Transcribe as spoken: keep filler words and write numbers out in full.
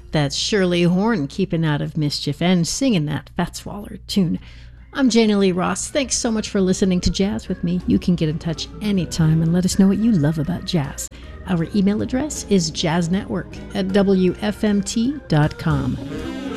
That's Shirley Horn keeping out of mischief and singing that Fat Swaller tune. I'm Jana Lee Ross. Thanks so much for listening to Jazz with me. You can get in touch anytime and let us know what you love about jazz. Our email address is jazznetwork at w f m t dot com.